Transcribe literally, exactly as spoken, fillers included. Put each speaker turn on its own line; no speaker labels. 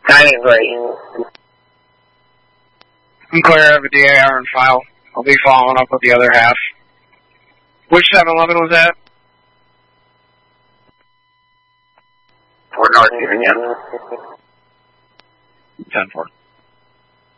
Timing great.
I'm clear. I have a D A R in file. I'll be following up with the other half. Which seven eleven was that?
Fort North, again.
ten four.